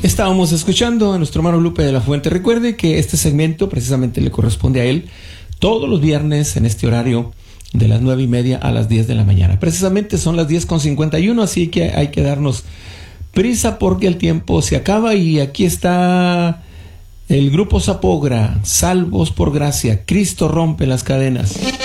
Estábamos escuchando a nuestro hermano Lupe de la Fuente. Recuerde que este segmento precisamente le corresponde a él todos los viernes en este horario de las 9:30 a las 10 de la mañana. Precisamente son las 10:51, así que hay que darnos prisa porque el tiempo se acaba. Y aquí está el grupo Zapogra, Salvos por Gracia, Cristo rompe las cadenas.